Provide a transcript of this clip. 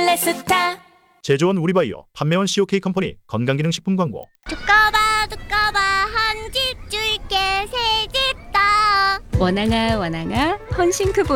필레스타. 제조원 우리바이오, 판매원 COK 컴퍼니 건강기능식품 광고. 두꺼봐 두꺼봐 한 집 줄게 새 집 다. 원앙아 원앙아 헌신크보